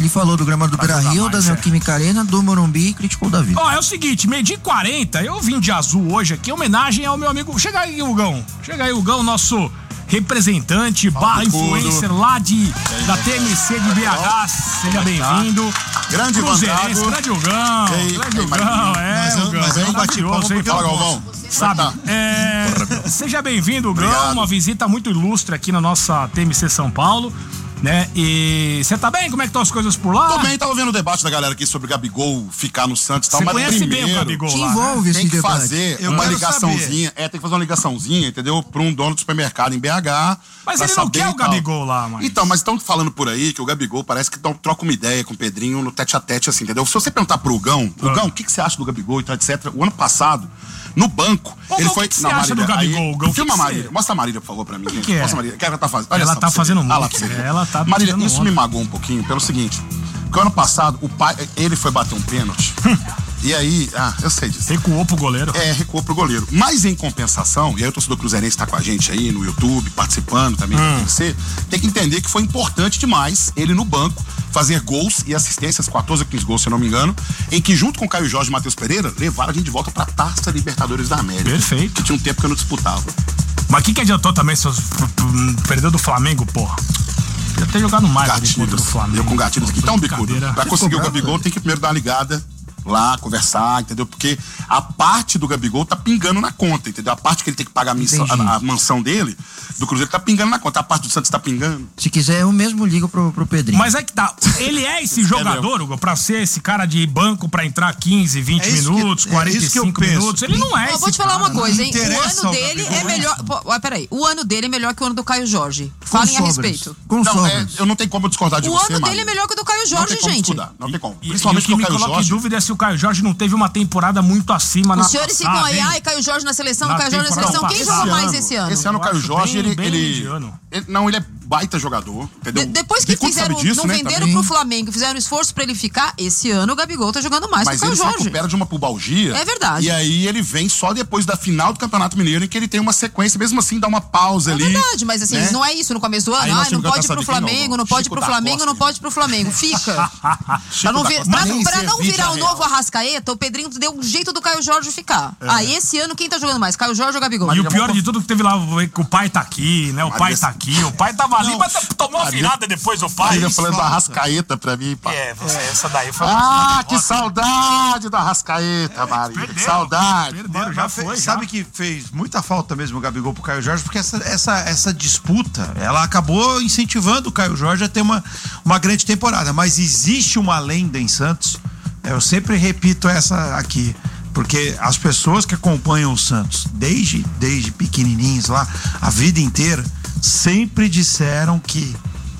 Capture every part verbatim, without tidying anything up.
Ele falou do gramado do Beira-Rio, da Neoquímica Arena, do Morumbi e criticou o Davi. Ó, oh, é o seguinte, meio-dia e quarenta, eu vim de azul hoje aqui, em homenagem ao meu amigo. Chega aí, Hugão. Chega aí, Hugão, nosso representante, barra influencer lá de, da T M C de B H. Seja bem-vindo. Grande Cruzeirense, grande Hugão. Ei, grande ei, Hugão, é, mas, Hugão. Mas eu não bati palma porque Fala, Galvão. Sabe, é, seja bem-vindo, Hugão. Uma visita muito ilustre aqui na nossa T M C São Paulo. Né? E você tá bem? Como é que estão as coisas por lá? Tô bem, tava vendo o debate da galera aqui sobre o Gabigol ficar no Santos e tal, mas mas conhece primeiro, bem o Gabigol te lá, envolve né? esse tem que debate. fazer Eu uma quero ligaçãozinha, saber. é, tem que fazer uma ligaçãozinha, entendeu? Pra um dono do supermercado em B H. Mas ele não quer o Gabigol lá, mano. Então, mas estão falando por aí que o Gabigol parece que tão, troca uma ideia com o Pedrinho no tete a tete, assim, entendeu? Se você perguntar pro Hugão, Ah. Hugão, o que, que você acha do Gabigol e tal, etcétera. O ano passado, no banco, Ô, ele Hugão, foi... o que que você acha do Gabigol, Hugão? O que Filma a que Marília, você- mostra a Marília, por favor, pra mim. O que que é? Mostra a Marília, o que ela tá fazendo? Olha Ela só, tá pra você fazendo ver. Ah, lá muito, pra você ver. ela tá Marília, tirando isso onda. me magoou um pouquinho, pelo seguinte, porque o ano passado, o pai, ele foi bater um pênalti, e aí, ah, eu sei disso. Recuou pro goleiro. É, recuou pro goleiro. Mas em compensação, e aí o torcedor cruzeirense tá com a gente aí no YouTube, participando também Hum. da T M C, tem que entender que foi importante demais ele no banco fazer gols e assistências, quatorze, quinze gols, se eu não me engano, em que junto com Caio Jorge e Matheus Pereira, levaram a gente de volta pra Taça Libertadores da América. Perfeito. Que tinha um tempo que eu não disputava. Mas o que, que adiantou também se perdeu do Flamengo, porra? Podia ter jogado mais ali contra o Gatilhos. Flamengo. Eu com gatilhos aqui. Então, Bicudo, Brincadeira. pra conseguir o Gabigol tem que primeiro dar uma ligada lá, conversar, entendeu? Porque a parte do Gabigol tá pingando na conta, entendeu? A parte que ele tem que pagar a, missão, a, a mansão dele, do Cruzeiro, tá pingando na conta. A parte do Santos tá pingando. Se quiser, eu mesmo ligo pro, pro Pedrinho. Mas é que tá, ele é esse jogador, Hugo, pra ser esse cara de banco pra entrar quinze, vinte É isso que- minutos, é quarenta e isso que eu cinco penso. minutos. Ele não é Ó, esse vou te falar cara, uma né? coisa, hein? O interessa ano o dele Gabigol, é melhor. Pô, ó, peraí. O ano dele é melhor que o ano do Caio Jorge. Falem a sobras. respeito. Com Não, é, sobras. eu não tenho como discordar de O você, ano Mário. dele é melhor que o do Caio Não Jorge, tem como gente. discordar, não tem como. E, Principalmente e o que com o me Caio coloca Jorge. em dúvida é se o Caio Jorge não teve uma temporada muito acima na Os senhores ficam passada, aí, hein? ai, Caio Jorge na seleção, Na Caio Jorge na temporada seleção. Quem passada. jogou mais ano, esse ano? Esse ano o Eu Caio acho Jorge, bem- ele, bem ele, mediano. ele- Não, ele é baita jogador, entendeu? De- depois que Bicudo fizeram, sabe disso, não né, venderam também. pro Flamengo, fizeram esforço pra ele ficar, esse ano o Gabigol tá jogando mais Mas que o ele Caio se Jorge. recupera de uma pubalgia. É verdade. E aí ele vem só depois da final do Campeonato Mineiro, em que ele tem uma sequência, mesmo assim, dá uma pausa É ali. verdade, mas assim, né? não é isso no começo do ano. Aí nós Ai, não temos que pode ir cantar pro sabe quem, Flamengo, não, não pode ir Chico pro da Flamengo, Costa, não hein? pode ir pro Flamengo. Fica. Pra não, da vir, Costa. pra, Nem não- pra serviço não virar é o real. novo Arrascaeta, o Pedrinho deu um jeito do Caio Jorge ficar. Aí esse ano quem tá jogando mais? Caio Jorge ou Gabigol? E o pior de tudo que teve lá, que o pai tá aqui, né? O pai tá aqui, o pai tava ali, mas tomou uma virada depois o pai. Ele falando da Arrascaeta pra mim. Pá. É, você, essa daí foi Ah, que saudade da Arrascaeta, Maria. Que perderam. saudade. Perderam, já Mas fe- foi, já. Sabe que fez muita falta mesmo o Gabigol pro Caio Jorge, porque essa, essa, essa disputa, ela acabou incentivando o Caio Jorge a ter uma, uma grande temporada. Mas existe uma lenda em Santos, eu sempre repito essa aqui, porque as pessoas que acompanham o Santos desde, desde pequenininhos lá, a vida inteira, sempre disseram que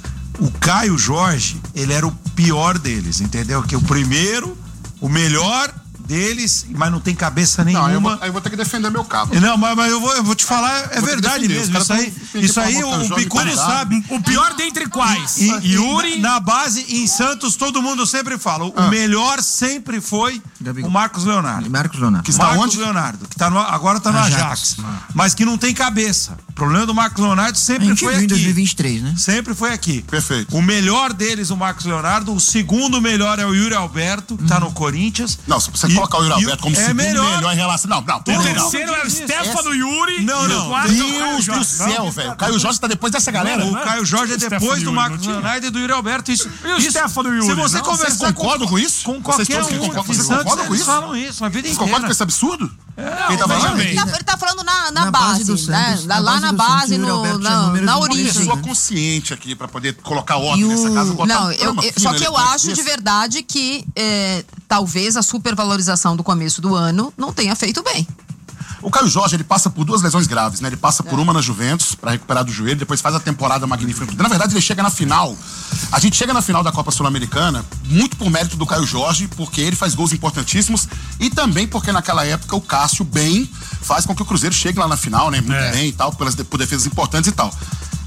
o Caio Jorge, ele era o pior deles, entendeu? Que o primeiro, o melhor deles, mas não tem cabeça Não, aí eu, vou, nenhuma. aí eu vou ter que defender meu cabo. Não, mas, mas eu, vou, eu vou te falar, é Vou ter que verdade defender, os mesmo. caras Isso aí, tão pedindo isso pra aí botar o, o Jorge Bicudo Pereira. sabe. O pior dentre quais? E, e Yuri. na, na base, em Santos, todo mundo sempre fala. O melhor sempre foi Gabigol. o Marcos Leonardo. Marcos Leonardo. Que está Marcos onde? Leonardo, que tá no, agora tá no Ajax. Ajax. Mas que não tem cabeça. O problema do Marcos Leonardo A sempre gente foi viu em dois mil e aqui. vinte e três, né? Sempre foi aqui. Perfeito. O melhor deles, o Marcos Leonardo. O segundo melhor é o Yuri Alberto, que tá no Corinthians. Não, se você E- colocar o Yuri e Alberto como é segundo melhor. melhor em relação... Não, não. O peraí, não. terceiro é o Stefano Yuri. Não, e não. o quarto é o Caio Deus do Jorge. céu, velho. O Caio Jorge tá depois dessa galera. O Caio Jorge é Stefano depois do Yuri, Marcos não tinha? Leonardo e do Yuri Alberto. Isso, E o isso, Stefano Yuri? Se você Não, conversar vocês concordam com isso? Com Vocês qualquer todos que um concordam- de vocês Santos, concordam com eles isso? falam isso a vida Vocês inteira. concordam com esse absurdo? Quem tá veja falando? bem. Ele tá, ele tá falando na, na, Na base, base do né? Santos, Lá na lá base na do base, Santos, o Yuri no, Alberto tinha na, números na de origem. Pessoa né? consciente aqui pra poder colocar ordem E nessa o- casa. botar Não, um eu, programa eu- fino, só que eu elegante acho de desse. verdade que é, talvez a supervalorização do começo do ano não tenha feito bem. O Caio Jorge, ele passa por duas lesões graves, né? Ele passa por uma na Juventus, pra recuperar do joelho, depois faz a temporada magnífica. Na verdade, ele chega na final. A gente chega na final da Copa Sul-Americana muito por mérito do Caio Jorge, porque ele faz gols importantíssimos e também porque naquela época o Cássio bem faz com que o Cruzeiro chegue lá na final, né? Muito É. bem e tal, pelas, por defesas importantes e tal.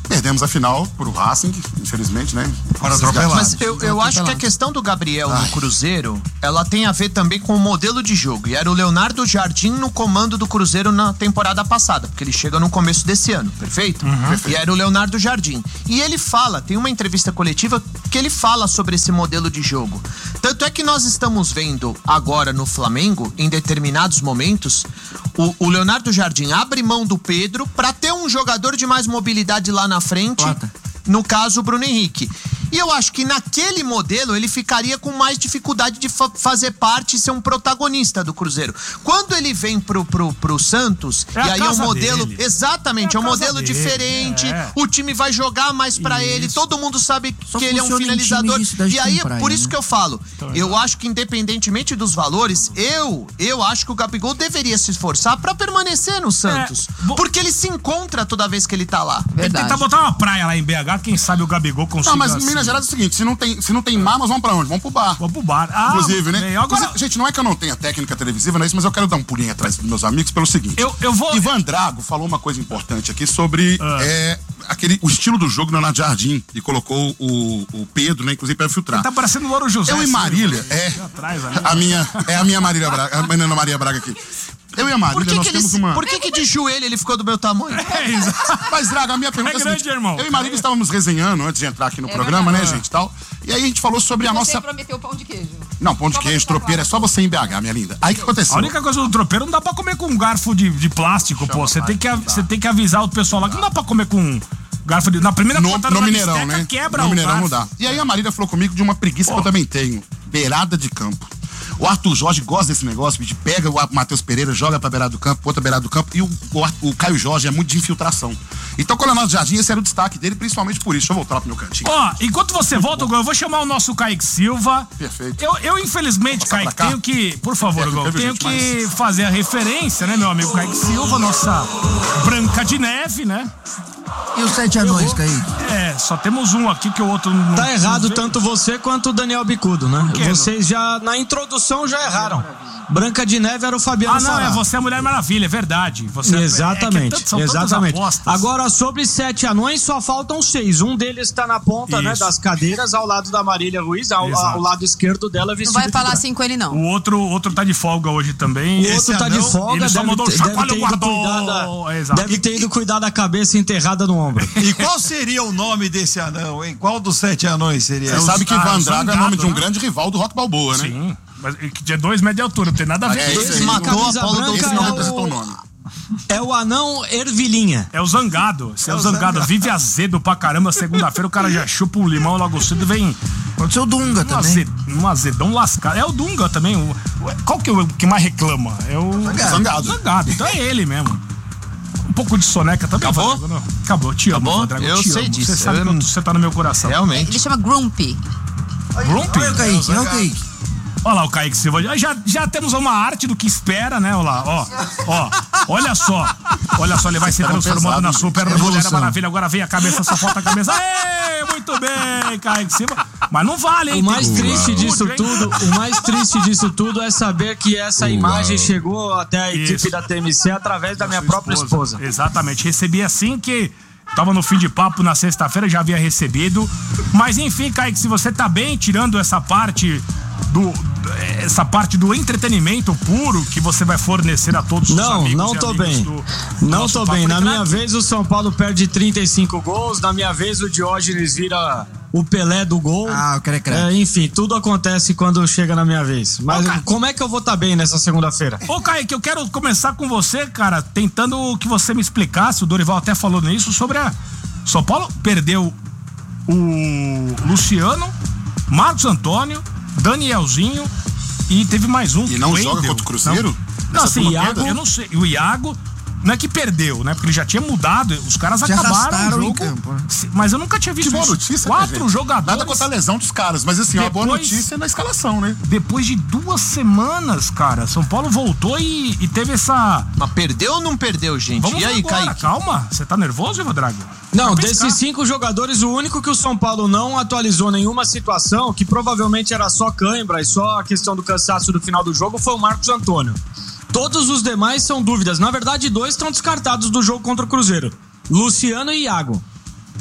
Perdemos a final pro Racing, infelizmente, né? Foram atropelados. Mas eu, eu acho que a questão do Gabriel no Cruzeiro, ela tem a ver também com o modelo de jogo. E era o Leonardo Jardim no comando do Cruzeiro na temporada passada, porque ele chega no começo desse ano, perfeito? Uhum. Perfeito. E era o Leonardo Jardim. E ele fala, tem uma entrevista coletiva que ele fala sobre esse modelo de jogo. Tanto é que nós estamos vendo agora no Flamengo, em determinados momentos, o, o Leonardo Jardim abre mão do Pedro pra ter um jogador de mais mobilidade lá na frente. Plata. No caso, o Bruno Henrique. E eu acho que naquele modelo ele ficaria com mais dificuldade de fa- fazer parte e ser um protagonista do Cruzeiro. Quando ele vem pro, pro, pro Santos, é e aí é um modelo. Dele. Exatamente, é, é um modelo dele. diferente. É. O time vai jogar mais pra Isso. ele. Todo mundo sabe Só que ele é um finalizador. E aí é por isso que eu falo. Então, eu é. acho que, independentemente dos valores, eu, eu acho que o Gabigol deveria se esforçar pra permanecer no Santos. É. Porque ele se encontra toda vez que ele tá lá. Verdade. Ele tentar botar uma praia lá em B H. Quem sabe o Gabigol consiga. Não, mas assim. Minas Gerais é o seguinte: se não tem, se não tem mar, nós vamos pra onde? Vamos pro bar. Vamos pro bar. Ah, Inclusive, né? Bem, agora... Inclusive, gente, não é que eu não tenha técnica televisiva, não é isso, mas eu quero dar um pulinho atrás dos meus amigos pelo seguinte. Eu, eu vou. Ivan Drago falou uma coisa importante aqui sobre ah. é, aquele, o estilo do jogo do Leonardo Jardim e colocou o, o Pedro, né, inclusive, pra filtrar. Ele tá parecendo o Louro José. Eu e Marília, é. Atrás, a minha, é a minha Marília Braga, a menina Maria Braga aqui. Eu e a Marília, por que nós que temos ele, uma... Por que que de joelho ele ficou do meu tamanho? É, exato. Mas, Draga, a minha pergunta é, é a grande, seguinte, irmão. eu e Marília estávamos resenhando antes de entrar aqui no é programa, verdade. né, gente, tal. E aí a gente falou sobre e a você nossa... Você prometeu pão de queijo. Não, pão de queijo, tropeiro, é só você em B H, minha linda. Aí o que aconteceu? A única coisa do tropeiro não dá pra comer com um garfo de, de plástico, pô. Você tem, que, você tem que avisar o pessoal lá que não dá pra comer com garfo de... Na primeira no, ponta no da Mineirão, bisteca, né? quebra no o Mineirão garfo. não dá. E aí a Marília falou comigo de uma preguiça oh. que eu também tenho. Beirada de campo. O Arthur Jorge gosta desse negócio, de pega o Matheus Pereira, joga pra beirada do campo, outra beirada do campo, e o, o, o Caio Jorge é muito de infiltração. Então, com o Leonardo Jardim, esse era o destaque dele, principalmente por isso. Deixa eu voltar lá pro meu cantinho. Ó, oh, enquanto você volta, Gol, eu vou chamar o nosso Kaique Silva. Perfeito. Eu, eu infelizmente, Kaique, tenho que, por favor, Gol, tenho que mais. fazer a referência, né, meu amigo Kaique Silva, nossa Branca de Neve, né? E os sete anões, Kaique? É, só temos um aqui que o outro não. Tá errado tanto você quanto o Daniel Bicudo, né? quê, Vocês já, na introdução, já erraram. Branca de Neve era o Fabiano Ah, não, Sará. é você a Mulher Maravilha, é verdade. Você exatamente, é, é tanto, exatamente. Agora, sobre sete anões, só faltam seis. Um deles tá na ponta, né, das cadeiras, ao lado da Marília Ruiz, ao, ao lado esquerdo dela, vestido. Não vai falar assim com ele, não. O outro, outro tá de folga hoje também. O outro Esse tá anão, de folga, ele só deve, mandou ter, chacoalho, deve, ter ido guardou. Da, deve ter ido cuidar da cabeça enterrada no ombro. E qual seria o nome desse anão, hein? Qual dos sete anões seria? Você Os, sabe que ah, Ivan Drago é nome de um né? grande rival do Rock Balboa, né? Sim. Mas que tinha dois metros de altura, não tem nada a ver Ah, com é, isso. esse matou a Paula do Esse não é representou o o... nome. É o anão Ervilinha. É o Zangado. Esse é, é o Zangado. Zangado. Vive azedo pra caramba. Segunda-feira o cara já chupa um limão logo cedo e vem. Pode ser o Dunga um também. Azed, um azedão lascado. É o Dunga também. O, qual que é o que mais reclama? É o Zangado. Zangado. Então é ele mesmo. Um pouco de soneca também. Acabou? Não? Acabou. Te amo, Acabou? Drago, Eu te sei amo. disso. Você sabe Eu que não... você tá no meu coração. Realmente. Ele chama Grumpy. Grumpy? Olha o Kaique, olha o Kaique. Olha lá o Kaique Silva. Já, já temos uma arte do que espera, né? Olha lá, ó. Ó, olha só. Olha só, ele vai se transformando na super Mulher Maravilha. Agora vem a cabeça, só falta a cabeça. Ei, muito bem, Kaique Silva. Mas não vale, hein? O mais Tem... triste uh, disso uh, tudo, o mais triste disso tudo é saber que essa uh, imagem chegou até a equipe isso. da T M C através da minha própria esposa. esposa. Exatamente. Recebi assim que tava no fim de papo na sexta-feira, já havia recebido. Mas enfim, Kaique, se você tá bem, tirando essa parte do essa parte do entretenimento puro que você vai fornecer a todos os não, amigos não e tô amigos bem. do, do não tô bem. Na minha crack. vez o São Paulo perde trinta e cinco gols, na minha vez o Diógenes vira o Pelé do gol. Ah, eu quero é craque. É, enfim, tudo acontece quando chega na minha vez. Mas Ô, como é que eu vou estar bem nessa segunda-feira? Ô, Kaique, eu quero começar com você, cara, tentando que você me explicasse, o Dorival até falou nisso, sobre a São Paulo perdeu o Luciano, Marcos Antônio, Danielzinho e teve mais um. E não Wendel. joga contra o Cruzeiro? Não, não assim, Iago, eu não sei. O Iago não é que perdeu, né? Porque ele já tinha mudado. Os caras Já acabaram o jogo. em campo, né? Mas eu nunca tinha visto Que boa isso. notícia, Quatro né, jogadores. Nada contra a lesão dos caras, mas assim, uma boa Depois- notícia é na escalação, né? Depois de duas semanas, cara, São Paulo voltou e, e teve essa. Mas perdeu ou não perdeu, gente? Vamos e aí, agora, Kaique? calma. Você tá nervoso, Ivan Drago? Não, Vai pescar. desses cinco jogadores, o único que o São Paulo não atualizou nenhuma situação, que provavelmente era só cãibra e só a questão do cansaço do final do jogo, foi o Marcos Antônio. Todos os demais são dúvidas. Na verdade, dois estão descartados do jogo contra o Cruzeiro. Luciano e Iago.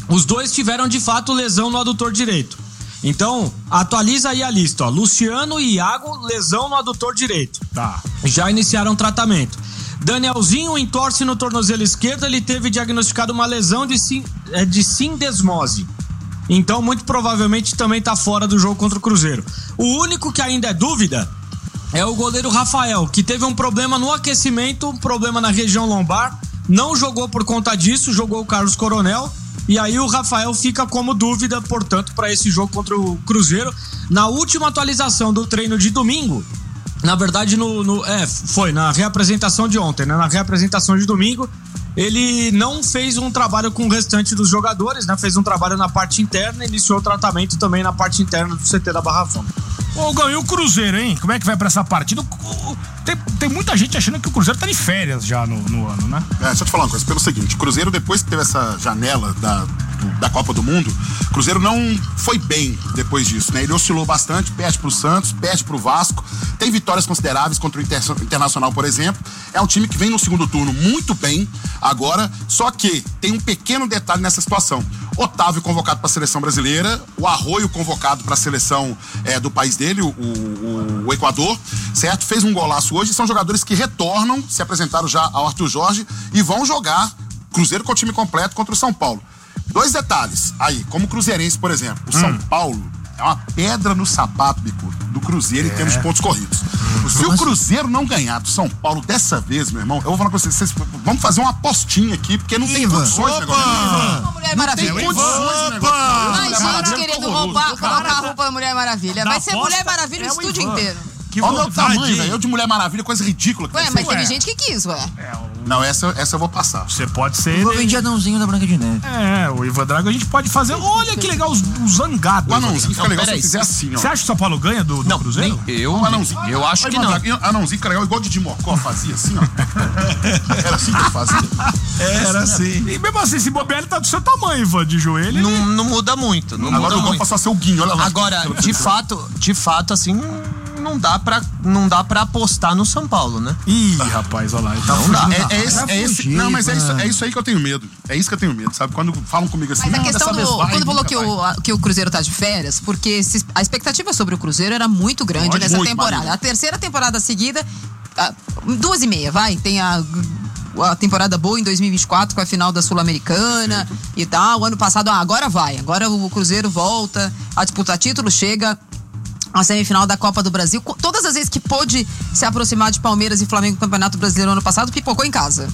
os dois tiveram de fato lesão no adutor direito. Então, atualiza aí a lista, ó. Luciano e Iago, lesão no adutor direito. Tá. Já iniciaram tratamento. Danielzinho entorce no tornozelo esquerdo, ele teve diagnosticado uma lesão de, sim, de sindesmose. Então, muito provavelmente também tá fora do jogo contra o Cruzeiro. O único que ainda é dúvida é o goleiro Rafael, que teve um problema no aquecimento, um problema na região lombar, não jogou por conta disso, jogou o Carlos Coronel, e aí o Rafael fica como dúvida, portanto, para esse jogo contra o Cruzeiro. Na última atualização do treino de domingo, na verdade, no, no, é, foi na reapresentação de ontem, né? Na reapresentação de domingo, ele não fez um trabalho com o restante dos jogadores, né? Fez um trabalho na parte interna e iniciou o tratamento também na parte interna do C T da Barra Funda. Ô, Gão, e o Cruzeiro, hein? Como é que vai pra essa partida? Tem, tem muita gente achando que o Cruzeiro tá de férias já no, no ano, né? É, deixa eu te falar uma coisa, pelo seguinte, o Cruzeiro, depois que teve essa janela da, da Copa do Mundo, o Cruzeiro não foi bem depois disso, né? Ele oscilou bastante, perde pro Santos, perde pro Vasco, tem vitórias consideráveis contra o Inter, Internacional, por exemplo. É um time que vem no segundo turno muito bem agora, só que tem um pequeno detalhe nessa situação. Otávio convocado para a seleção brasileira, o Arroio convocado para a seleção é, do país dele, o, o, o Equador, certo? Fez um golaço hoje, são jogadores que retornam, se apresentaram já ao Arthur Jorge e vão jogar Cruzeiro com o time completo contra o São Paulo. Dois detalhes aí, como cruzeirense, por exemplo, o hum. São Paulo é uma pedra no sapato, Bico, do Cruzeiro é. em termos de pontos corridos. Hum. Se o Cruzeiro não ganhar do São Paulo dessa vez, meu irmão, eu vou falar com vocês, vocês vamos fazer uma apostinha aqui, porque não tem condições, negócio. Uma Mulher Maravilha. Não tem condições, negócio. Mais gente querendo roubar, colocar a roupa da Mulher Maravilha. Vai ser Mulher Maravilha o estúdio inteiro. Olha o meu tamanho, velho. Eu de Mulher Maravilha, coisa ridícula. Ué, mas teve gente que quis, ué. É, o... Não, essa, essa eu vou passar. Você pode ser... Eu vou vender anãozinho da Branca de Neve. É, o Ivan Drago a gente pode fazer... Olha que legal, os, os zangados. O anãozinho fica legal se fizer assim, ó. Você acha que o São Paulo ganha do, do não, Cruzeiro? Eu, o anãozinho. eu acho que não. Anãozinho fica legal, igual o Didi Mocó fazia assim, ó. Era assim que ele fazia. Era assim. E mesmo assim, esse bobear ele tá do seu tamanho, Ivan, de joelho. Não, ele... não muda muito. Não Agora muda eu vou muito. passar a ser o Guinho, olha lá. Agora, de fato, de fato, assim... Não dá, pra, não dá pra apostar no São Paulo, né? Ih, rapaz, olha lá. Ele tá não dá. É, é, esse, é esse, não, mas é isso, é isso aí que eu tenho medo. É isso que eu tenho medo, sabe? Quando falam comigo assim, mas a não, questão dessa do, vez vai, quando falou que vai. o, que o Cruzeiro tá de férias, porque se, a expectativa sobre o Cruzeiro era muito grande Pode, nessa muito, temporada. Maria. A terceira temporada seguida, a, duas e meia, vai. Tem a, a temporada boa em dois mil e vinte e quatro com a final da Sul-Americana e tal. O ano passado, ah, agora vai. Agora o Cruzeiro volta a disputar título, chega a semifinal da Copa do Brasil. Todas as vezes que pôde se aproximar de Palmeiras e Flamengo no Campeonato Brasileiro ano passado, pipocou em casa.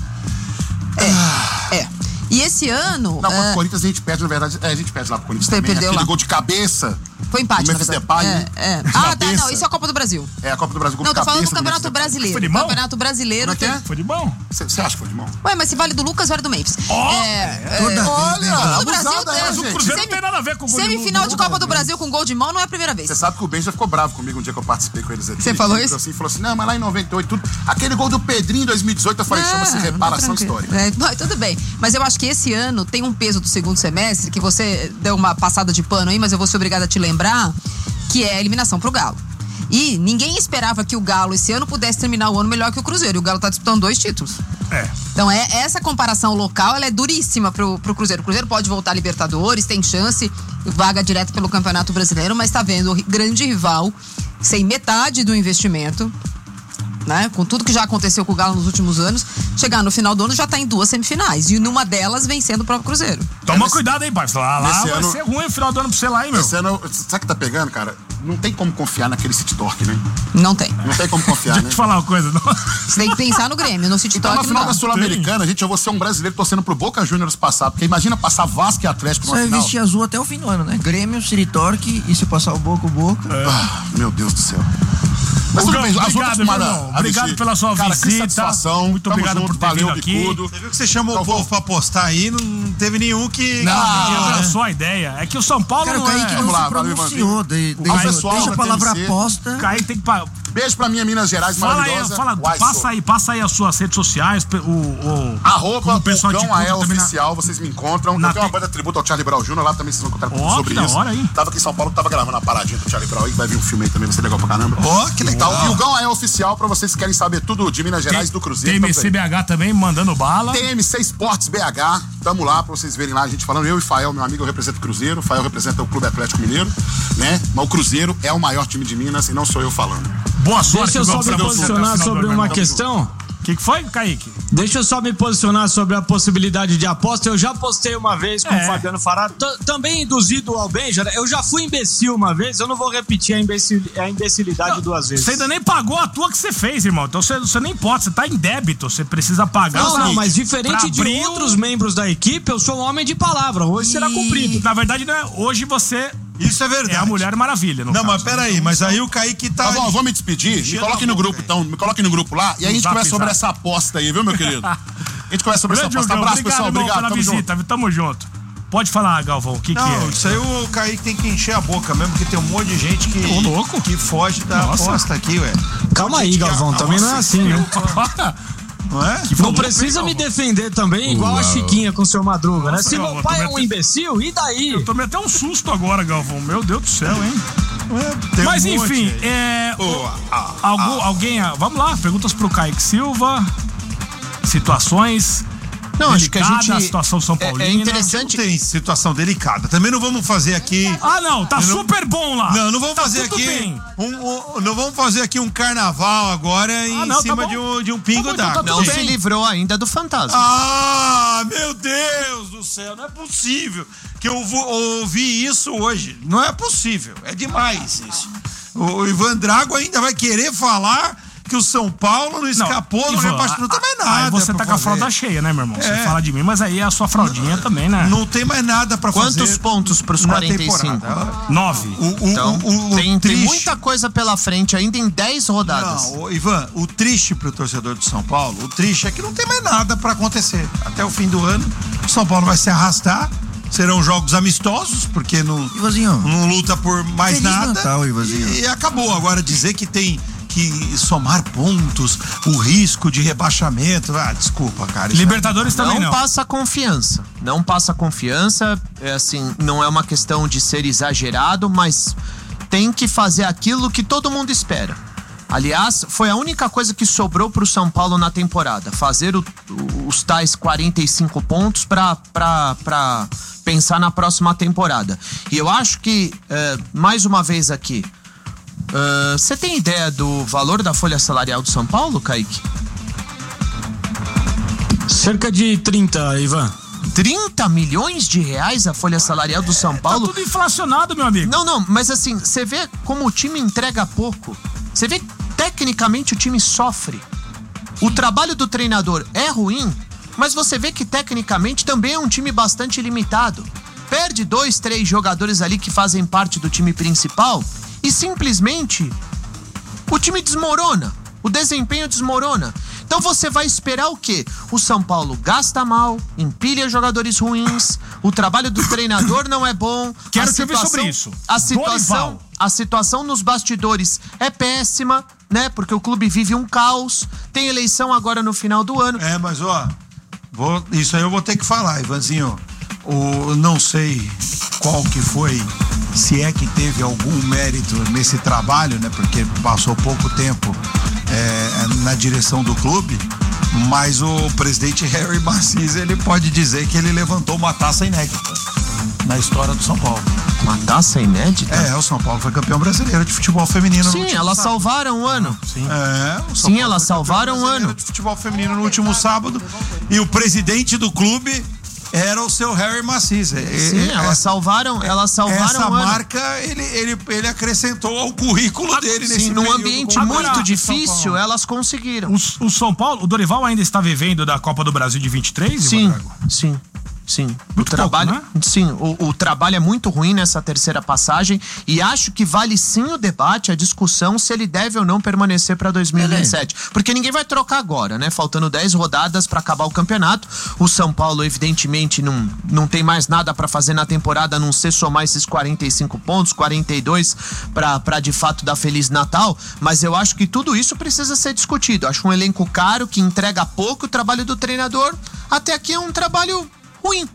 É, é. E esse ano... Não, contra é... o Corinthians a gente perde, na verdade. É, a gente perde lá pro Corinthians Você também. perdeu Aquele lá. gol de cabeça. Foi empate, do na Memphis verdade. Depay, É, né? é. De Ah, tá, cabeça. não, isso é a Copa do Brasil. É, a Copa do Brasil. Gol Não, de tô falando do cabeça Campeonato Memphis Depay. Brasileiro. Foi de mão? Campeonato Brasileiro. Como é que é? tem- Foi de bom? Você acha que foi de mão? Ué, mas se vale do Lucas, vale do Memphis. Ó, é, toda vez, olha, né? Copa do Brasil, Abusada, é, mas o Cruzeiro não tem nada a ver com o gol de Semifinal de Lula, Copa do né? Brasil com gol de mão não é a primeira vez. Você sabe que o Ben já ficou bravo comigo um dia que eu participei com eles aqui. Você falou Ele isso? Assim, falou assim, não, mas lá em noventa e oito, tudo. Aquele gol do Pedrinho em dois mil e dezoito, eu falei, Ah, chama-se reparação tranquilo. histórica. É, bom, tudo bem. Mas eu acho que esse ano tem um peso do segundo semestre que você deu uma passada de pano aí, mas eu vou ser obrigada a te lembrar, que é a eliminação pro Galo. E ninguém esperava que o Galo esse ano pudesse terminar o ano melhor que o Cruzeiro. E o Galo tá disputando dois títulos. É. Então é, essa comparação local, ela é duríssima pro, pro Cruzeiro. O Cruzeiro pode voltar a Libertadores, tem chance, vaga direto pelo Campeonato Brasileiro, mas tá vendo o grande rival sem metade do investimento, né? Com tudo que já aconteceu com o Galo nos últimos anos, chegar no final do ano já tá em duas semifinais. E numa delas vencendo o próprio Cruzeiro. Toma Nesse- cuidado aí, parceiro. Lá, lá nesse vai ano- ser ruim o final do ano pra você lá, hein, meu? Esse ano, sabe o que tá pegando, cara? Não tem como confiar naquele City Torque, né? Não tem. Não tem como confiar, Deixa eu né? te falar uma coisa. Não... Você tem que pensar no Grêmio, no City Então, na Talk final não da dá. Sul-Americana, gente, eu vou ser um brasileiro torcendo pro Boca Juniors passar. Porque imagina passar Vasco e Atlético Você numa vai final. vestir azul até o fim do ano, né? Grêmio, City Torque, e se passar o Boca, o Boca. Ah, meu Deus do céu. Mas tudo Gão, bem, as outras obrigado, tomaram meu irmão. a Obrigado vestir. pela sua Cara, que visita. satisfação. Muito Tamo obrigado junto, por ter valeu, vindo aqui. Bicudo. Você viu que você chamou Então, o povo vamos. pra apostar aí, não teve nenhum que... Não, ganhou, era né? só a ideia. É que o São Paulo Cara, o não Kaique é... não Vamos lá, se valeu, pronunciou. De, de, Ao de, pessoal desde da a palavra T M C. aposta. Kaique tem que... pa- Beijo pra minha Minas Gerais Fala aí, maravilhosa. fala, Uai, passa sou. aí, passa aí as suas redes sociais, o... o Arroba como o pessoal te Gão Ael encontra também na- Oficial, vocês me encontram. na Eu tenho uma te- banda tributo ao Charlie Brown Júnior lá também, vocês vão encontrar tudo Ó, sobre que da isso. hora, hein? Tava aqui em São Paulo, tava gravando uma paradinha do Charlie Brown aí, que vai vir um filme aí também, vai ser legal pra caramba. Ó, que legal. Então, e o Gão Ael Oficial pra vocês que querem saber tudo de Minas Gerais, do Cruzeiro. T M C B H também, mandando bala. T M C Esportes B H. tamo lá pra vocês verem lá, a gente falando, eu e Fael, meu amigo, eu represento o Cruzeiro, o Fael representa o Clube Atlético Mineiro, né? Mas o Cruzeiro é o maior time de Minas e não sou eu falando. Boa sorte. Deixa eu só me posicionar sobre uma questão. O que, que foi, Kaique? Deixa eu só me posicionar sobre a possibilidade de aposta. Eu já postei uma vez com É. o Fabiano Farado, T- também induzido ao Benja. Eu já fui imbecil uma vez, eu não vou repetir a, imbecil, a imbecilidade Não, duas vezes. Você ainda nem pagou a tua que você fez, irmão. Então você, você nem pode, você tá em débito, você precisa pagar. Não, pra- não, mas diferente pra de abrir o- outros membros da equipe, eu sou um homem de palavra. Hoje será cumprido. Na verdade, não é, hoje você Isso é verdade. é a Mulher Maravilha. No Não, caso, mas peraí, mas aí o Kaique tá. Tá bom, eu vou me despedir, me Enchendo coloque a no boca, grupo velho. então, me coloque no grupo lá e aí a gente Zap, conversa sobre zap. essa aposta aí, viu, meu querido? A gente conversa sobre essa Grande aposta. Hugão, Abraço, obrigado, pessoal, irmão, obrigado, pela tamo junto. visita, tamo junto. Pode falar, Galvão, o que, que Não, é? isso aí o Kaique tem que encher a boca mesmo, porque tem um monte de gente que, Ô, louco. que foge da Nossa. aposta aqui, ué. Calma aí, Gente, Galvão, que- também não é Nossa, assim, né? Não é? Não precisa me defender também, igual a Chiquinha com o seu Madruga, né? Nossa, Se Galvão, meu pai tô é um metendo- imbecil, e daí? Eu tomei até um susto agora, Galvão. Meu Deus do céu, hein? Tem um Mas monte enfim, aí. é. Ô, o- ah, algum, alguém. ah, Vamos lá, perguntas pro Kaique Silva. Situações. Não, acho que a delicadas, gente. situação São é- Paulina. É interessante. Tem situação delicada. Também não vamos fazer aqui. Ah, não, tá Eu não- super bom lá. Não, não vamos Tá fazer tudo aqui. bem. Um, um- não vamos fazer aqui um carnaval agora em Ah, não, tá cima bom. de, um, de um pingo Tá bom, então tá d'água. Não tudo se bem. livrou ainda do fantasma. Ah, meu Deus do céu, não é possível que eu vou ouvir isso hoje. Não é possível, é demais isso. O Ivan Drago ainda vai querer falar que o São Paulo não escapou no Ivan, reparto. Não tem mais a- nada. Aí você pra tá com a fazer. fralda cheia, né, meu irmão? Você É. fala de mim, mas aí é a sua fraldinha também, né? Não tem mais nada pra fazer. Quantos pontos pros na quarenta e cinco? temporada. Nove. O, o, Então, o, o, tem, o tem triste- muita coisa pela frente ainda em dez rodadas. Não, ô, Ivan, o triste pro torcedor do São Paulo, o triste é que não tem mais nada pra acontecer. Até o fim do ano, o São Paulo vai se arrastar, serão jogos amistosos, porque não, Ivanzinho. não luta por mais Feliz nada. Natal, Ivanzinho. E, e acabou. Agora dizer que tem que somar pontos, o risco de rebaixamento. Ah, desculpa, cara. isso Libertadores também Não, não. passa confiança. Não passa confiança. É assim, não é uma questão de ser exagerado, mas tem que fazer aquilo que todo mundo espera. Aliás, foi a única coisa que sobrou pro São Paulo na temporada. Fazer o- o- os tais quarenta e cinco pontos pra, pra, pra pensar na próxima temporada. E eu acho que, é, mais uma vez aqui, é, você tem ideia do valor da folha salarial do São Paulo, Kaique? Cerca de trinta, Ivan. trinta milhões de reais a folha salarial do São Tá Paulo? tudo inflacionado, meu amigo. Não, não, mas assim, você vê como o time entrega pouco. Você vê que tecnicamente o time sofre. O trabalho do treinador é ruim, mas você vê que tecnicamente também é um time bastante limitado. Perde dois, três jogadores ali que fazem parte do time principal e simplesmente o time desmorona. O desempenho desmorona. Então você vai esperar o quê? O São Paulo gasta mal, empilha jogadores ruins, o trabalho do treinador não é bom. Quero a te ouvir situação- sobre isso. A situação, Dorival. a situação nos bastidores é péssima, né? Porque o clube vive um caos. Tem eleição agora no final do ano. É, mas ó, vou, isso aí eu vou ter que falar, Ivanzinho. O, não sei qual que foi, se é que teve algum mérito nesse trabalho, né? Porque passou pouco tempo é, na direção do clube, mas o presidente Harry Macis, ele pode dizer que ele levantou uma taça inédita na história do São Paulo. Uma taça inédita? É, o São Paulo foi campeão brasileiro de futebol feminino no Sim, último elas sábado. salvaram o ano. É, o São Sim, Paulo elas foi campeão salvaram o brasileiro ano. de futebol feminino no último sábado e o presidente do clube era o seu Harry Macis. Sim, elas salvaram, elas salvaram Essa o ano. marca ele, ele, ele acrescentou ao currículo dele nesse Sim, num período ambiente como Agora, muito São difícil, Paulo. elas conseguiram. O, o São Paulo, o Dorival ainda está vivendo da Copa do Brasil de vinte e três, Sim, Ivan Drago? sim, sim. O Muito trabalho, pouco, né? sim, o, o trabalho é muito ruim nessa terceira passagem e acho que vale sim o debate, a discussão se ele deve ou não permanecer para dois mil e vinte e sete, porque ninguém vai trocar agora, né? Faltando dez rodadas para acabar o campeonato. O São Paulo evidentemente não, não tem mais nada para fazer na temporada, a não ser somar esses quarenta e cinco pontos, quarenta e dois para de fato dar Feliz Natal, mas eu acho que tudo isso precisa ser discutido. Acho um elenco caro que entrega pouco, o trabalho do treinador até aqui é um trabalho ruim.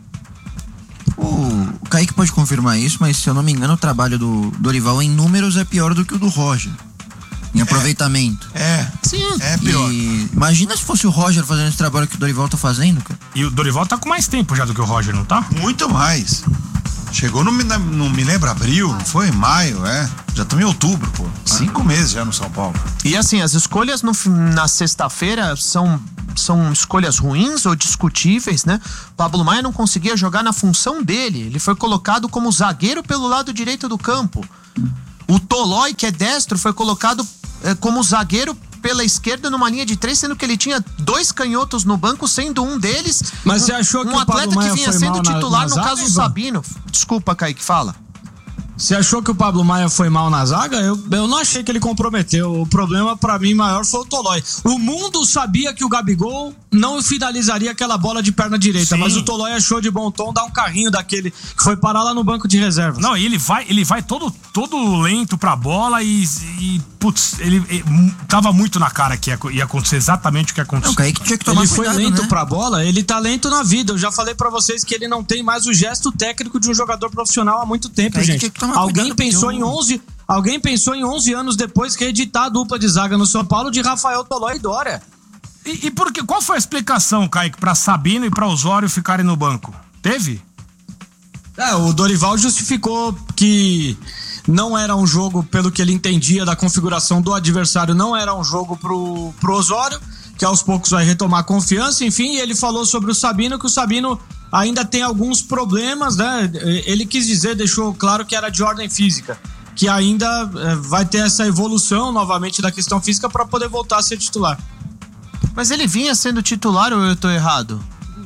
O Kaique pode confirmar isso, mas se eu não me engano, o trabalho do Dorival em números é pior do que o do Roger. em aproveitamento. É, Sim. é pior. E imagina se fosse o Roger fazendo esse trabalho que o Dorival tá fazendo, cara. E o Dorival tá com mais tempo já do que o Roger, não tá? Muito mais. Chegou no, não me lembro, abril, não foi? Maio, é. Já estamos em outubro, pô. Cinco meses já no São Paulo. E assim, as escolhas no, na sexta-feira são, são escolhas ruins ou discutíveis, né? Pablo Maia não conseguia jogar na função dele. Ele foi colocado como zagueiro pelo lado direito do campo. O Tolói, que é destro, foi colocado é, como zagueiro pela esquerda numa linha de três, sendo que ele tinha dois canhotos no banco, sendo um deles Mas um, você achou que um o atleta Pablo Maia que vinha foi sendo mal na- titular, na no zaga, caso o Ivan? Sabino. Desculpa, Kaique, fala. Você achou que o Pablo Maia foi mal na zaga? Eu, eu não achei que ele comprometeu. O problema pra mim maior foi o Tolói. O mundo sabia que o Gabigol não finalizaria aquela bola de perna direita, Sim. mas o Tolói achou de bom tom dar um carrinho daquele que foi parar lá no banco de reservas. Não, e ele vai, ele vai todo, todo lento pra bola e, e putz, ele, ele tava muito na cara que ia, ia acontecer exatamente o que aconteceu. Não, o Kaique tinha que tomar Ele foi cuidado, lento né? pra bola, ele tá lento na vida. Eu já falei pra vocês que ele não tem mais o gesto técnico de um jogador profissional há muito tempo, Kaique gente. tinha que tomar Alguém cuidado, pensou porque em o- onze, alguém pensou em onze anos depois reeditar a dupla de zaga no São Paulo de Rafael Tolói e Dória. E, e por que, qual foi a explicação, Kaique, pra Sabino e pra Osório ficarem no banco? Teve? É, o Dorival justificou que não era um jogo, pelo que ele entendia da configuração do adversário, não era um jogo pro, pro Osório, que aos poucos vai retomar confiança, enfim, e ele falou sobre o Sabino, que o Sabino ainda tem alguns problemas, né? Ele quis dizer, deixou claro que era de ordem física, que ainda é, vai ter essa evolução novamente da questão física para poder voltar a ser titular. Mas ele vinha sendo titular ou eu tô errado?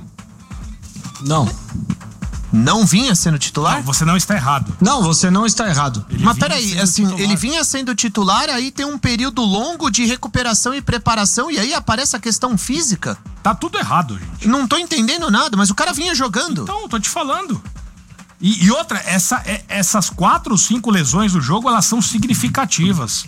Não. Não vinha sendo titular? Não, você não está errado. Não, você não está errado. Ele Mas vinha peraí, sendo assim, titular. ele vinha sendo titular, aí tem um período longo de recuperação e preparação, e aí aparece a questão física. Tá tudo errado, gente. Não tô entendendo nada, mas o cara vinha jogando. Então, tô te falando. E, e outra, essa, é- essas quatro ou cinco lesões do jogo, elas são significativas,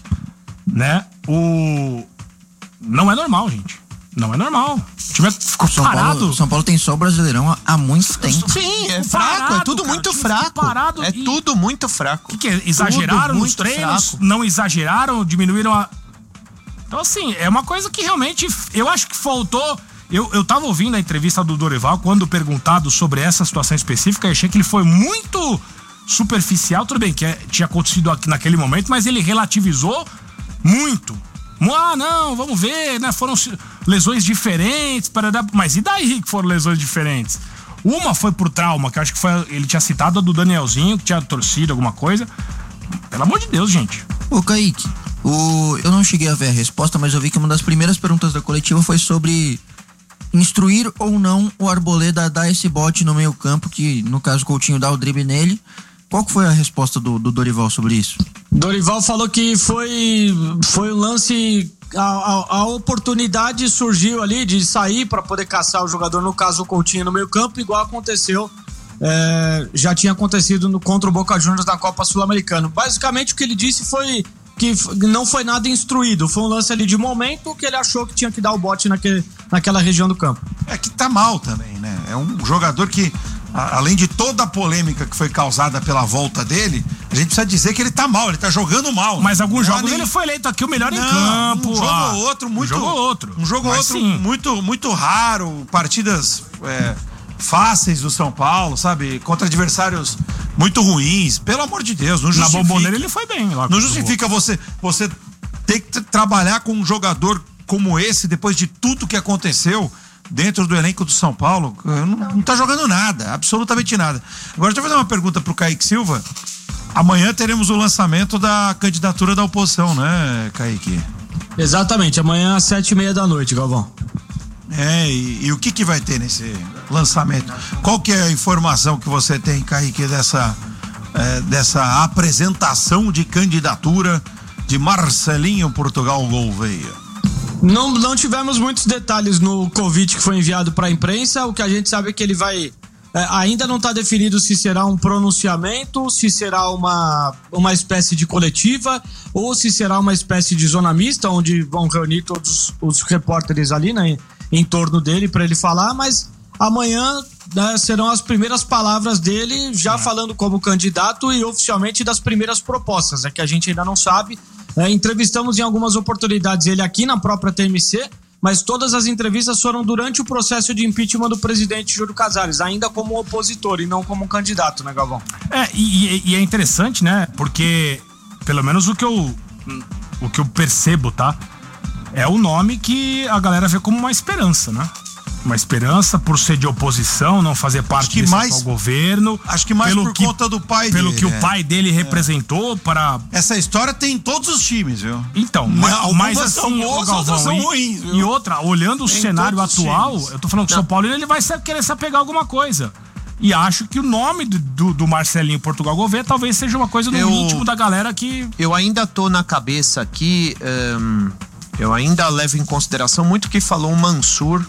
né? O... Não é normal, gente. Não é normal. O time ficou São parado. Paulo, São Paulo tem só o Brasileirão há, há muito tempo. Sim, é Ficou fraco, parado, é tudo cara, muito o time ficou fraco. parado É e- tudo muito fraco. O que, que é? Exageraram Tudo nos muito treinos? fraco. Não exageraram? Diminuíram a... Então, assim, é uma coisa que realmente... Eu acho que faltou... Eu, eu tava ouvindo a entrevista do Dorival quando perguntado sobre essa situação específica, eu achei que ele foi muito superficial. Tudo bem que é- tinha acontecido aqui naquele momento, mas ele relativizou muito. Ah, não, vamos ver, né? Foram ci- lesões diferentes, parará, mas e daí que foram lesões diferentes? Uma foi por trauma, que eu acho que foi. Ele tinha citado a do Danielzinho, que tinha torcido alguma coisa. Pelo amor de Deus, gente. Ô, Kaique, o... eu não cheguei a ver a resposta, mas eu vi que uma das primeiras perguntas da coletiva foi sobre instruir ou não o Arboleda a dar esse bote no meio campo, que no caso o Coutinho dá o drible nele. Qual que foi a resposta do, do Dorival sobre isso? Dorival falou que foi foi um lance, a, a, a oportunidade surgiu ali de sair para poder caçar o jogador, no caso o Coutinho no meio campo, igual aconteceu, é, já tinha acontecido no, contra o Boca Juniors na Copa Sul-Americana. Basicamente o que ele disse foi que f- não foi nada instruído, foi um lance ali de momento que ele achou que tinha que dar o bote naquele, naquela região do campo. É que tá mal também, né? É um jogador que, a- além de toda a polêmica que foi causada pela volta dele, a gente precisa dizer que ele tá mal, ele tá jogando mal. Mas alguns Não há jogos nem- ele foi eleito aqui o melhor em Não, campo. um jogo ah, ou outro muito. Um jogo ou outro. Um jogo ou Mas outro sim. muito, muito raro, partidas é, fáceis do São Paulo, sabe? Contra adversários muito ruins. Pelo amor de Deus, não Na justifica. Bomboneira ele foi bem. Lá Não contra o justifica você, você ter que t- trabalhar com um jogador como esse, depois de tudo que aconteceu dentro do elenco do São Paulo. Não, não tá jogando nada, absolutamente nada. Agora, deixa eu fazer uma pergunta pro Kaique Silva. Amanhã teremos o lançamento da candidatura da oposição, né, Kaique? Exatamente, amanhã às sete e meia da noite, Galvão. É, e, e o que que vai ter nesse lançamento? Qual que é a informação que você tem, Kaique, dessa, é, dessa apresentação de candidatura de Marcelinho Portugal Gouveia? Não, não tivemos muitos detalhes no convite que foi enviado para a imprensa. O que a gente sabe é que ele vai... é, ainda não está definido se será um pronunciamento, se será uma, uma espécie de coletiva ou se será uma espécie de zona mista, onde vão reunir todos os repórteres ali, né, em torno dele para ele falar, mas amanhã, né, serão as primeiras palavras dele, já falando como candidato e oficialmente das primeiras propostas, é que a gente ainda não sabe. É, entrevistamos em algumas oportunidades ele aqui na própria T M C, mas todas as entrevistas foram durante o processo de impeachment do presidente Júlio Casares, ainda como opositor e não como candidato, né, Galvão? É, e, e é interessante, né? Porque, pelo menos o que eu, o que eu percebo, tá? É o nome que a galera vê como uma esperança, né? Uma esperança por ser de oposição, não fazer parte desse mais, atual governo. Acho que mais pelo por que, conta do pai pelo dele. Pelo que é. o pai dele representou é. para... Essa história tem em todos os times, viu? Então, não, mas, mas são assim, boas, Galvão, outras são e, ruins, viu? E outra, olhando o tem cenário atual, eu tô falando que o São Paulo ele vai querer se apegar a alguma coisa. E acho que o nome do, do, do Marcelinho Portugal Gouveia talvez seja uma coisa no eu, íntimo da galera que... Eu ainda tô na cabeça aqui, um, eu ainda levo em consideração muito o que falou o Mansur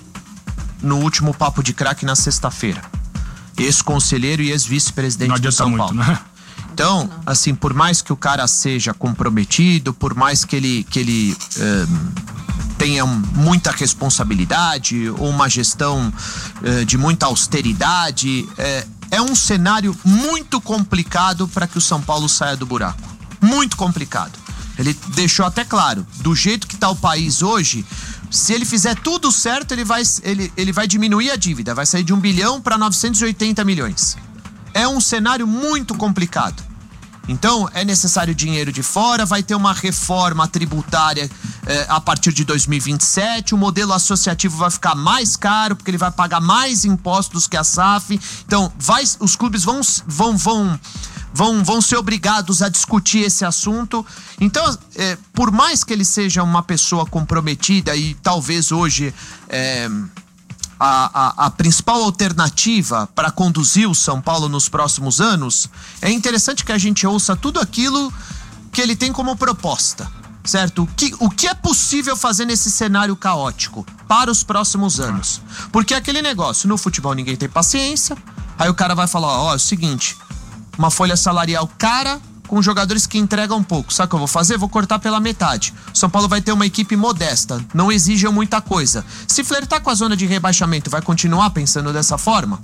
no último Papo de Craque na sexta-feira. Ex-conselheiro e ex-vice-presidente do São muito, Paulo. Né? Então, assim, por mais que o cara seja comprometido, por mais que ele, que ele um, tenha muita responsabilidade ou uma gestão uh, de muita austeridade, é, é um cenário muito complicado para que o São Paulo saia do buraco. Muito complicado. Ele deixou até claro, do jeito que está o país hoje, se ele fizer tudo certo, ele vai, ele, ele vai diminuir a dívida, vai sair de um bilhão para novecentos e oitenta milhões. É um cenário muito complicado. Então, é necessário dinheiro de fora, vai ter uma reforma tributária eh, a partir de dois mil e vinte e sete, o modelo associativo vai ficar mais caro, porque ele vai pagar mais impostos que a S A F. Então, vai, os clubes vão, vão, vão, vão, vão ser obrigados a discutir esse assunto. Então, eh, por mais que ele seja uma pessoa comprometida e talvez hoje... Eh, A, a, a principal alternativa para conduzir o São Paulo nos próximos anos, é interessante que a gente ouça tudo aquilo que ele tem como proposta, certo? O que, o que é possível fazer nesse cenário caótico para os próximos anos? Porque é aquele negócio, no futebol ninguém tem paciência, aí o cara vai falar, ó, é o seguinte, uma folha salarial cara com jogadores que entregam pouco. Sabe o que eu vou fazer? Vou cortar pela metade. O São Paulo vai ter uma equipe modesta, não exige muita coisa. Se flertar com a zona de rebaixamento, vai continuar pensando dessa forma?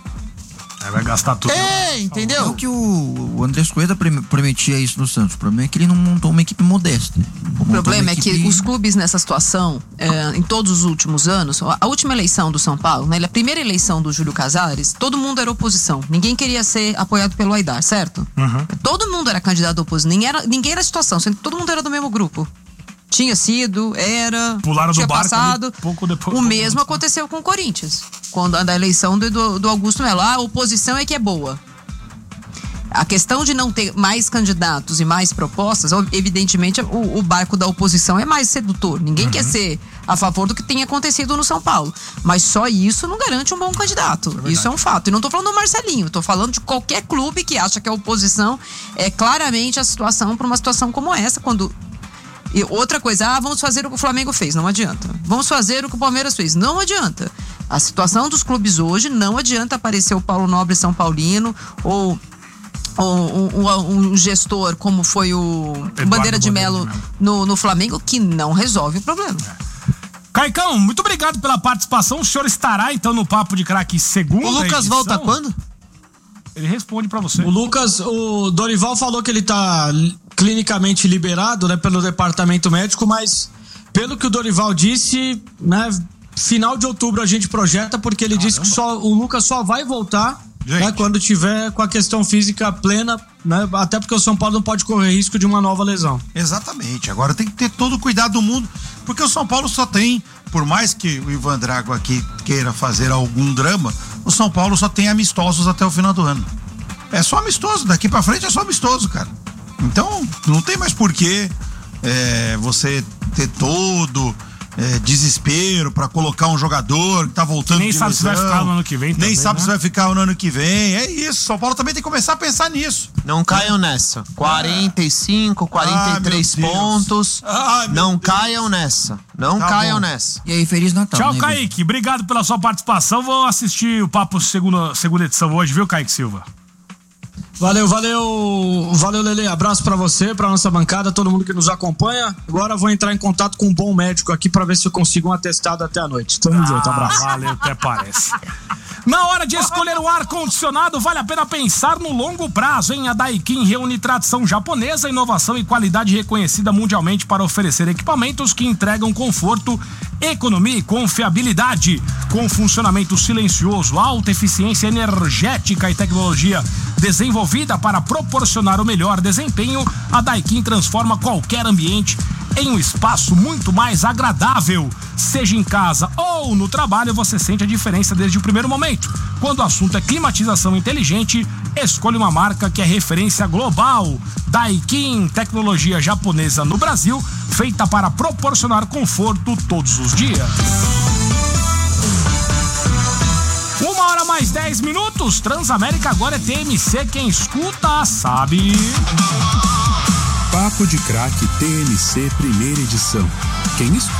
É, vai gastar tudo. É, entendeu? É o que o, o Andrés Coelho prometia isso no Santos. O problema é que ele não montou uma equipe modesta. O problema é que os clubes nessa situação, é, em todos os últimos anos, a última eleição do São Paulo, né, a primeira eleição do Júlio Casares, todo mundo era oposição. Ninguém queria ser apoiado pelo Aidar, certo? Uhum. Todo mundo era candidato à oposição. Ninguém era, ninguém era situação, sendo que todo mundo era do mesmo grupo. Tinha sido, era, Pularam tinha do barco passado. Ali, pouco depois, o pouco mesmo antes. aconteceu com o Corinthians. Quando a eleição do, do, do Augusto Melo. Ah, a oposição é que é boa. A questão de não ter mais candidatos e mais propostas, evidentemente o, o barco da oposição é mais sedutor. Ninguém uhum. quer ser a favor do que tem acontecido no São Paulo. Mas só isso não garante um bom candidato. É isso é um fato. E não estou falando do Marcelinho, estou falando de qualquer clube que acha que a oposição é claramente a situação para uma situação como essa, quando... E outra coisa, ah, vamos fazer o que o Flamengo fez, não adianta. Vamos fazer o que o Palmeiras fez, não adianta. A situação dos clubes hoje, não adianta aparecer o Paulo Nobre São Paulino ou, ou um, um, um gestor como foi o Eduardo Bandeira de Melo no, no Flamengo, que não resolve o problema. É. Caicão, muito obrigado pela participação. O senhor estará então no Papo de Craque segunda. O Lucas edição. volta quando? Ele responde pra você. O Lucas, o Dorival falou que ele tá clinicamente liberado, né, pelo departamento médico, mas pelo que o Dorival disse, né, final de outubro a gente projeta, porque ele Caramba. disse que só, o Lucas só vai voltar, né, quando tiver com a questão física plena, né, até porque o São Paulo não pode correr risco de uma nova lesão. Exatamente, agora tem que ter todo o cuidado do mundo, porque o São Paulo só tem, por mais que o Ivan Drago aqui queira fazer algum drama, o São Paulo só tem amistosos até o final do ano. É só amistoso, daqui pra frente é só amistoso, cara. Então, não tem mais porquê é, você ter todo é, desespero pra colocar um jogador que tá voltando nem de sabe lesão, se vai ficar no ano que vem também, nem sabe né? se vai ficar no ano que vem. É isso, São Paulo também tem que começar a pensar nisso. Não caiam nessa. quarenta e cinco, quarenta e três ah, pontos. Ah, não caiam nessa. Não tá caiam bom. nessa. E aí, Feliz Natal. Tchau, né, Kaique. Obrigado pela sua participação. Vou assistir o Papo segunda, segunda edição hoje, viu, Kaique Silva? Valeu, valeu, valeu, Lelê. Abraço pra você, pra nossa bancada, todo mundo que nos acompanha. Agora eu vou entrar em contato com um bom médico aqui pra ver se eu consigo um atestado até a noite. Tamo Ah, junto, abraço. Valeu, até parece. Na hora de escolher o ar-condicionado, vale a pena pensar no longo prazo, hein? A Daikin reúne tradição japonesa, inovação e qualidade reconhecida mundialmente para oferecer equipamentos que entregam conforto, economia e confiabilidade. Com funcionamento silencioso, alta eficiência energética e tecnologia desenvolvida para proporcionar o melhor desempenho, a Daikin transforma qualquer ambiente em um espaço muito mais agradável. Seja em casa ou no trabalho, você sente a diferença desde o primeiro momento. Quando o assunto é climatização inteligente, escolha uma marca que é referência global. Daikin, tecnologia japonesa no Brasil, feita para proporcionar conforto todos os dias. Uma hora mais dez minutos. Transamérica agora é T M C. Quem escuta sabe. Papo de Craque T M C primeira edição. Quem escuta